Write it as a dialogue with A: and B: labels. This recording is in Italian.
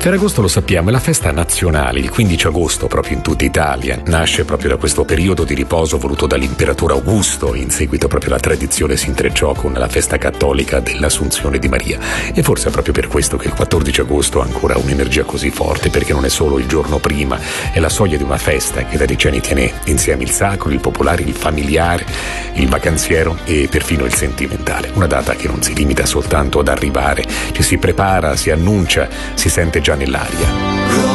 A: Ferragosto, lo sappiamo, è la festa nazionale, il 15 agosto proprio in tutta Italia. Nasce proprio da questo periodo di riposo voluto dall'imperatore Augusto, in seguito proprio la tradizione si intrecciò con la festa cattolica dell'Assunzione di Maria. E forse è proprio per questo che il 14 agosto ha ancora un'energia così forte, perché non è solo il giorno prima, è la soglia di una festa che da decenni tiene insieme il sacro, il popolare, il familiare, il vacanziero e perfino il sentimentale. Una data che non si limita soltanto ad arrivare, ci si prepara, si annuncia, si sente già nell'aria.